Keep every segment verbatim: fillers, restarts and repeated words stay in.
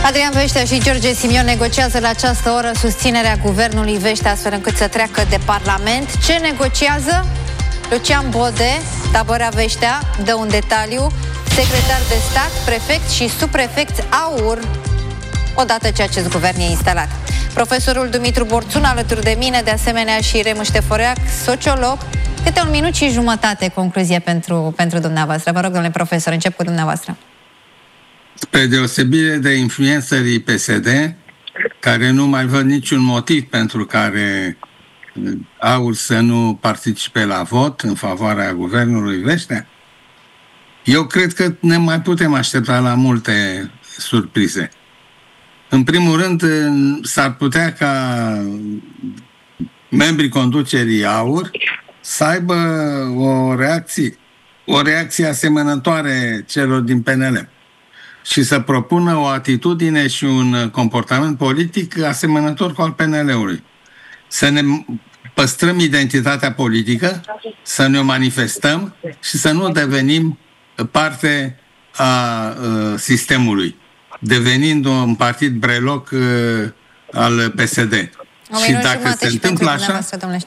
Adrian Veștea și George Simion negociază la această oră susținerea guvernului Veștea astfel încât să treacă de Parlament. Ce negociază? Lucian Bode, tabăra Veștea, dă un detaliu. Secretar de stat, prefect și subprefect AUR odată ce acest guvern e instalat. Profesorul Dumitru Borțun alături de mine, de asemenea și Remu Șteforeac, sociolog. Câte un minut și jumătate concluzie pentru, pentru dumneavoastră. Vă rog, domnule profesor, încep cu dumneavoastră. Spre deosebire de influențării P S D, care nu mai văd niciun motiv pentru care AUR să nu participe la vot în favoarea guvernului Veștea, eu cred că ne mai putem aștepta la multe surprize. În primul rând, s-ar putea ca membrii conducerii AUR să aibă o reacție, o reacție asemănătoare celor din P N L și să propună o atitudine și un comportament politic asemănător cu al P N L-ului. Să ne păstrăm identitatea politică, să ne o manifestăm și să nu devenim parte a uh, sistemului, devenind un partid breloc uh, al P S D. O și dacă se întâmplă așa...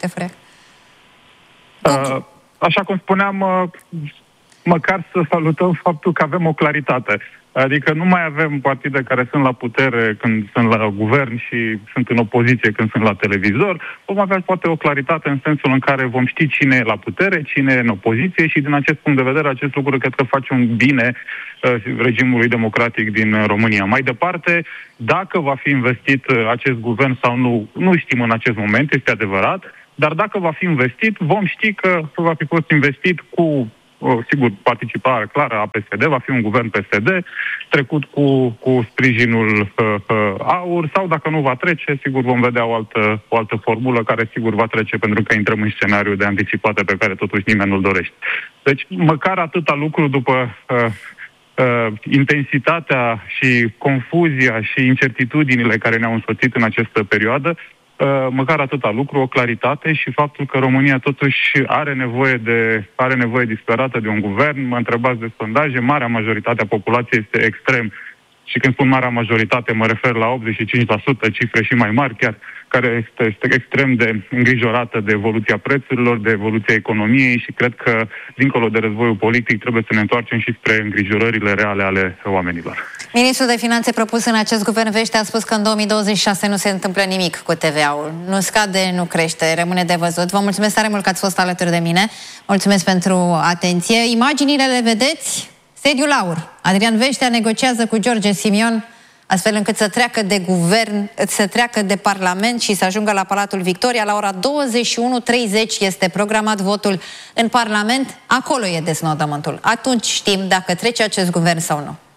Uh, așa cum spuneam, uh, măcar să salutăm faptul că avem o claritate. Adică nu mai avem partide care sunt la putere când sunt la guvern și sunt în opoziție când sunt la televizor. Vom avea poate o claritate în sensul în care vom ști cine e la putere, cine e în opoziție și din acest punct de vedere acest lucru cred că face un bine uh, regimului democratic din România. Mai departe, dacă va fi investit uh, acest guvern sau nu, nu știm în acest moment, este adevărat, dar dacă va fi investit, vom ști că va fi fost investit cu sigur, participarea clară a P S D, va fi un guvern P S D, trecut cu, cu sprijinul uh, uh, AUR, sau dacă nu va trece, sigur vom vedea o altă, o altă formulă care sigur va trece pentru că intrăm în scenariul de anticipate pe care totuși nimeni nu-l dorește. Deci, măcar atâta lucru după uh, uh, intensitatea și confuzia și incertitudinile care ne-au însoțit în această perioadă, Uh, măcar atâta lucru, o claritate și faptul că România totuși are nevoie de are nevoie disperată de un guvern. Mă întrebați de sondaje, marea majoritate a populației este extrem, și când spun marea majoritate mă refer la optzeci și cinci la sută, cifre și mai mari chiar, care este, este extrem de îngrijorată de evoluția prețurilor, de evoluția economiei și cred că, dincolo de războiul politic, trebuie să ne întoarcem și spre îngrijorările reale ale oamenilor. Ministrul de Finanțe propus în acest guvern Veștea a spus că în două mii douăzeci și șase nu se întâmplă nimic cu T V A-ul. Nu scade, nu crește, rămâne de văzut. Vă mulțumesc tare mult că ați fost alături de mine. Mulțumesc pentru atenție. Imaginile le vedeți? Sediul AUR. Adrian Veștea negociază cu George Simion astfel încât să treacă de guvern, să treacă de Parlament și să ajungă la Palatul Victoria. La ora douăzeci și unu treizeci este programat votul în Parlament. Acolo e deznodământul. Atunci știm dacă trece acest guvern sau nu.